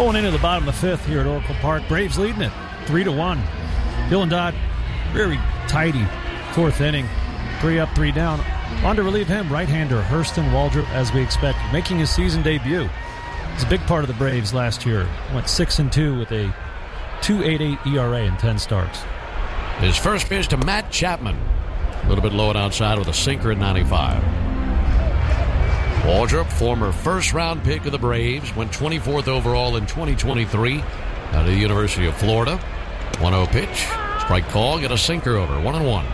Rolling into the bottom of the fifth here at Oracle Park. Braves leading it 3-1. Dylan Dodd, very tidy fourth inning. 3 up, 3 down. On to relieve him, right-hander Hurston Waldrop, as we expected, making his season debut. He's a big part of the Braves last year. Went 6-2 with a 2.88 ERA in 10 starts. His first pitch to Matt Chapman. A little bit low and outside with a sinker at 95. Waldrop, former first-round pick of the Braves, went 24th overall in 2023 out of the University of Florida. 1-0 pitch. Strike call, get a sinker over. 1-1.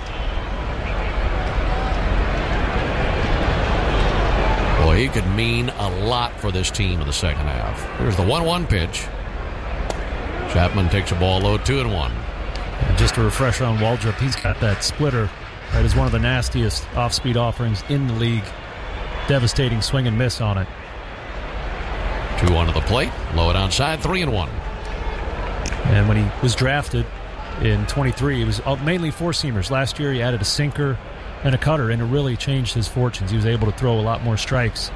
Boy, he could mean a lot for this team in the second half. Here's the 1-1 pitch. Chapman takes a ball low, 2-1. And just a refresher on Waldrop, he's got that splitter that is one of the nastiest off-speed offerings in the league. Devastating swing and miss on it. 2-1 to the plate, low and outside, 3-1. And when he was drafted in 23, it was mainly four-seamers. Last year he added a sinker and a cutter, and it really changed his fortunes. He was able to throw a lot more strikes.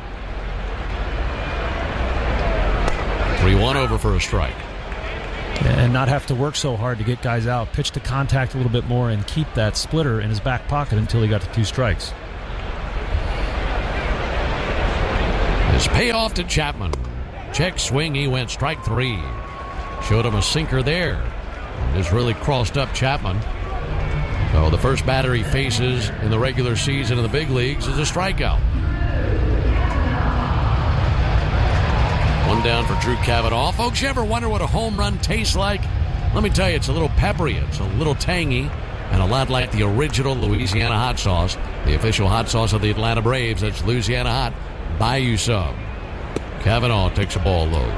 3-1 over for a strike. And not have to work so hard to get guys out. Pitch to contact a little bit more and keep that splitter in his back pocket until he got to 2 strikes. His payoff to Chapman. Check swing, he went strike 3. Showed him a sinker there. Just really crossed up Chapman. So the first batter he faces in the regular season in the big leagues is a strikeout. 1 down for Drew Cavanaugh. Folks, you ever wonder what a home run tastes like? Let me tell you, it's a little peppery, it's a little tangy, and a lot like the original Louisiana hot sauce, the official hot sauce of the Atlanta Braves. That's Louisiana Hot. Buy you some. Cavanaugh takes a ball low.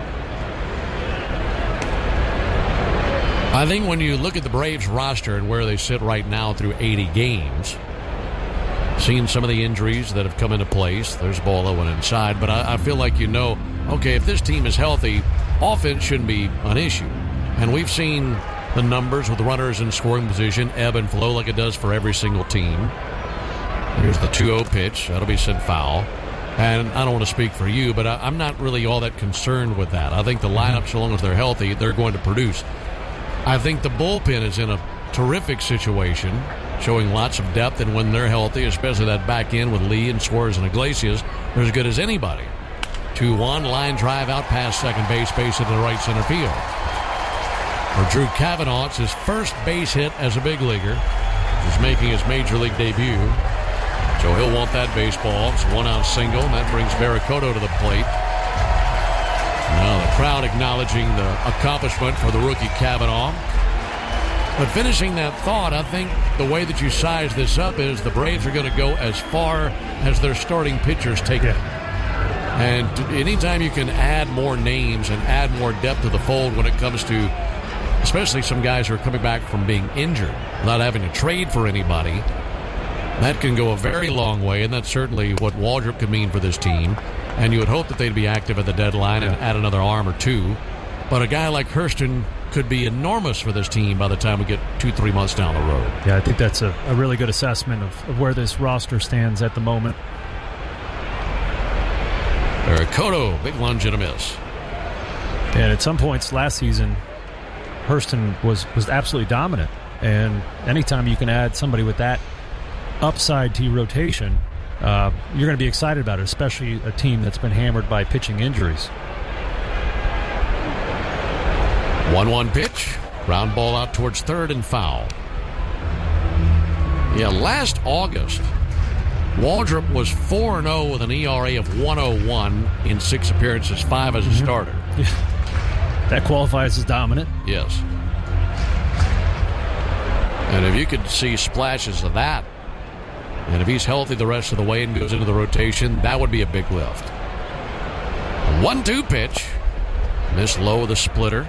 I think when you look at the Braves roster and where they sit right now through 80 games, seeing some of the injuries that have come into place, there's a ball low and inside, but I feel like okay, if this team is healthy, offense shouldn't be an issue. And we've seen the numbers with the runners in scoring position ebb and flow like it does for every single team. Here's the 2-0 pitch. That'll be sent foul. And I don't want to speak for you, but I'm not really all that concerned with that. I think the lineup, so long as they're healthy, they're going to produce. I think the bullpen is in a terrific situation, showing lots of depth, and when they're healthy, especially that back end with Lee and Suarez and Iglesias, they're as good as anybody. 2-1, line drive out past second base into the right center field. For Drew Cavanaugh, it's his first base hit as a big leaguer. He's making his major league debut. So he'll want that baseball. It's a 1-out single, and that brings Vericoto to the plate. Now the crowd acknowledging the accomplishment for the rookie Cavanaugh. But finishing that thought, I think the way that you size this up is the Braves are going to go as far as their starting pitchers take it. And anytime you can add more names and add more depth to the fold when it comes to especially some guys who are coming back from being injured, not having to trade for anybody, that can go a very long way, and that's certainly what Waldrop could mean for this team. And you would hope that they'd be active at the deadline and add another arm or two. But a guy like Hurston could be enormous for this team by the time we get 2-3 months down the road. Yeah, I think that's a really good assessment of where this roster stands at the moment. Vericoto, big lunge and a miss. And at some points last season, Hurston was absolutely dominant. And anytime you can add somebody with that upside to your rotation, you're going to be excited about it, especially a team that's been hammered by pitching injuries. 1-1 pitch. Ground ball out towards third and foul. Yeah, last August, Waldrop was 4-0 with an ERA of 1.01 in 6 appearances, 5 as a starter. Yeah. That qualifies as dominant. Yes. And if you could see splashes of that, and if he's healthy the rest of the way and goes into the rotation, that would be a big lift. A 1-2 pitch. Missed low with a splitter.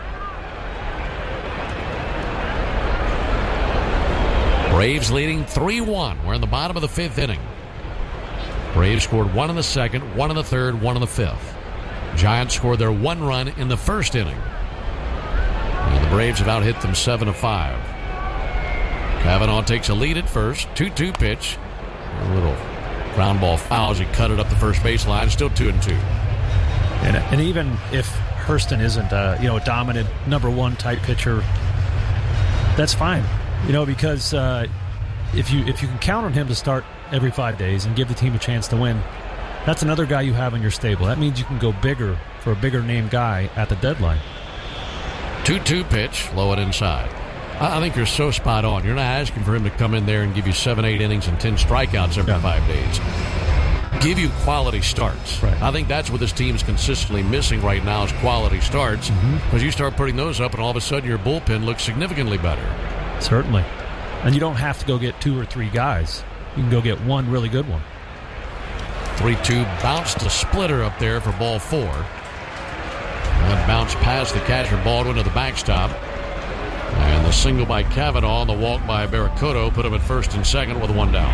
Braves leading 3-1. We're in the bottom of the 5th inning. Braves scored 1 in the 2nd, 1 in the 3rd, 1 in the 5th. Giants scored their 1 run in the 1st inning. And the Braves have out-hit them 7-5. Cavanaugh takes a lead at first. 2-2 pitch. A little ground ball foul as he cut it up the first baseline. Still 2-2. And And even if Hurston isn't a dominant number one type pitcher, that's fine. Because if you can count on him to start every 5 days and give the team a chance to win, that's another guy you have in your stable. That means you can go bigger for a bigger name guy at the deadline. 2-2 pitch, low and inside. I think you're so spot on. You're not asking for him to come in there and give you 7-8 innings and 10 strikeouts every 5 days. Give you quality starts. Right. I think that's what this team's consistently missing right now is quality starts. Because you start putting those up and all of a sudden your bullpen looks significantly better. Certainly. And you don't have to go get 2 or 3 guys. You can go get one really good one. 3-2 bounce to Splitter up there for ball 4. And bounce past the catcher Baldwin to the backstop. And the single by Cavanaugh and the walk by Barracoto put him at first and second with 1 down.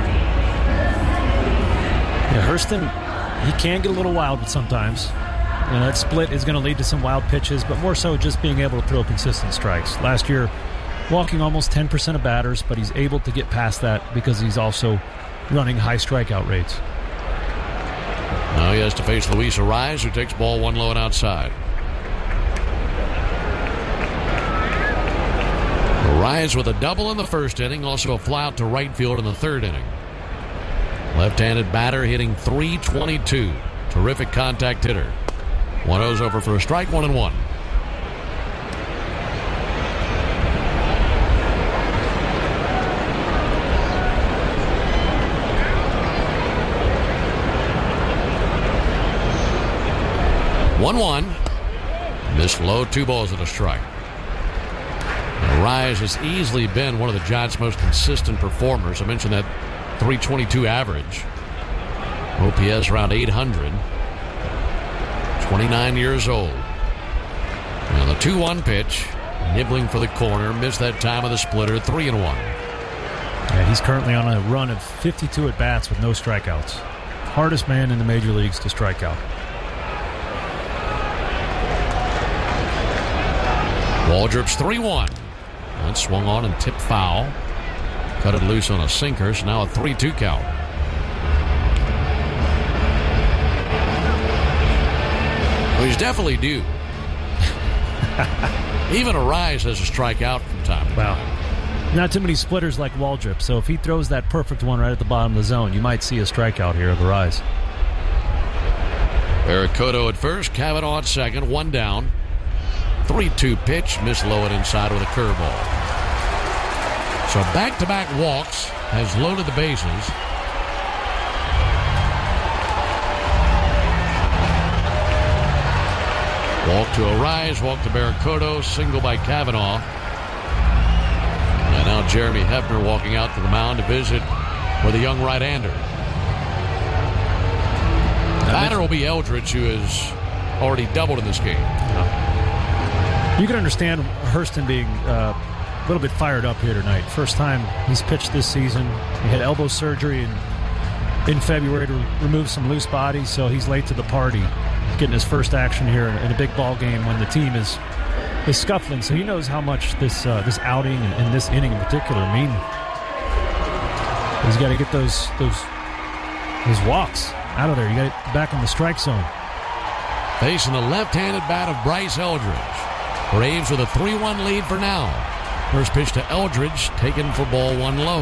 Yeah, Hurston, he can get a little wild sometimes. That split is going to lead to some wild pitches, but more so just being able to throw consistent strikes. Last year, walking almost 10% of batters, but he's able to get past that because he's also running high strikeout rates. Now he has to face Luis Arraez, who takes ball 1 low and outside. Arraez with a double in the first inning, also a fly out to right field in the third inning. Left-handed batter hitting .322. Terrific contact hitter. 1-0's over for a strike, 1-1. Missed low, 2 balls and a strike. Arraez has easily been one of the Giants' most consistent performers. I mentioned that .322 average. OPS around 800. 29 years old. Now the 2-1 pitch. Nibbling for the corner. Missed that time with a splitter. 3-1. Yeah, he's currently on a run of 52 at-bats with no strikeouts. Hardest man in the major leagues to strike out. Waldrop's 3-1. That swung on and tipped foul. Cut it loose on a sinker, so now a 3-2 count. Well, he's definitely due. Even Arraez has a strikeout from time to time. Not too many splitters like Waldrop, so if he throws that perfect one right at the bottom of the zone, you might see a strikeout here of Arraez. Barracoto at first, Cavanaugh at second, 1 down. 3-2 pitch, missed low and inside with a curveball. So back-to-back walks, has loaded the bases. Walk to Arraez, walk to Barracoto, single by Cavanaugh. And now Jeremy Hefner walking out to the mound to visit with a young right-hander. The batter will be Eldridge, who has already doubled in this game. You can understand Hurston being a little bit fired up here tonight. First time he's pitched this season. He had elbow surgery in February to remove some loose bodies, so he's late to the party, getting his first action here in a big ball game when the team is scuffling. So he knows how much this outing and this inning in particular mean. He's got to get those walks out of there. You got to get back in the strike zone. Facing the left-handed bat of Bryce Eldridge. Braves with a 3-1 lead for now. First pitch to Eldridge, taken for ball 1 low.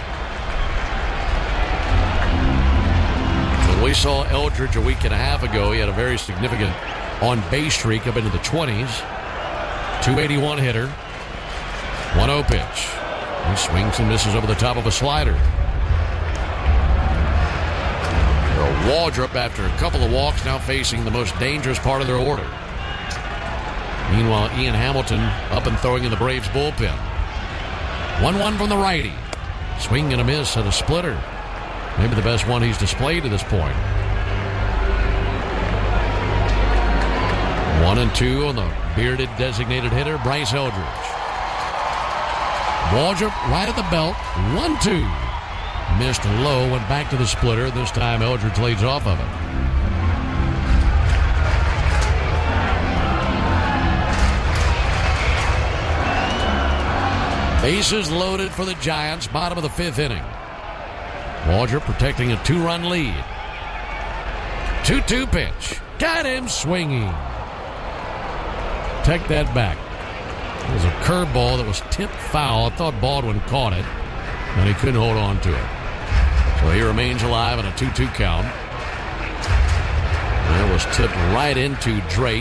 When we saw Eldridge a week and a half ago, he had a very significant on-base streak up into the 20s. 281 hitter. 1-0 pitch. He swings and misses over the top of a slider. Waldrop, after a couple of walks, now facing the most dangerous part of their order. Meanwhile, Ian Hamilton up and throwing in the Braves bullpen. 1-1 from the righty. Swing and a miss at a splitter. Maybe the best one he's displayed to this point. 1-2 on the bearded designated hitter, Bryce Eldridge. Waldrop right at the belt. 1-2. Missed low, went back to the splitter. This time Eldridge leads off of it. Bases loaded for the Giants, bottom of the 5th inning. Waldrop protecting a 2-run lead. 2-2 pitch. Got him swinging. Take that back. It was a curveball that was tipped foul. I thought Baldwin caught it, and he couldn't hold on to it. So he remains alive in a 2-2 count. That was tipped right into Drake.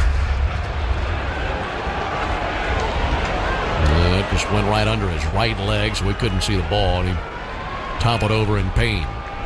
It just went right under his right leg, so we couldn't see the ball, and he toppled over in pain.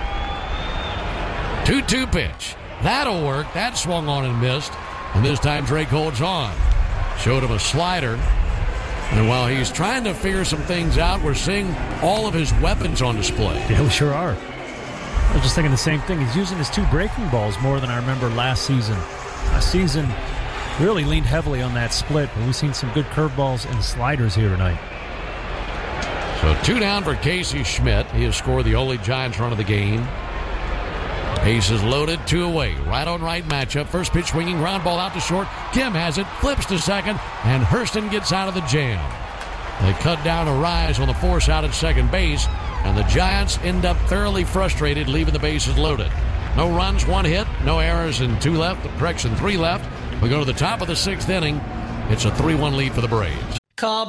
2-2 pitch. That'll work. That swung on and missed. And this time Drake holds on. Showed him a slider. And while he's trying to figure some things out, we're seeing all of his weapons on display. Yeah, we sure are. I was just thinking the same thing. He's using his two breaking balls more than I remember last season. Last season really leaned heavily on that split, but we've seen some good curveballs and sliders here tonight. So 2 down for Casey Schmidt. He has scored the only Giants run of the game. Bases loaded, 2 away. Right on right matchup. First pitch swinging, ground ball out to short. Kim has it, flips to second, and Hurston gets out of the jam. They cut down a rise on the force out at second base, and the Giants end up thoroughly frustrated, leaving the bases loaded. No runs, 1 hit, no errors, and 2 left. Correction, 3 left. We go to the top of the 6th inning. It's a 3-1 lead for the Braves. Call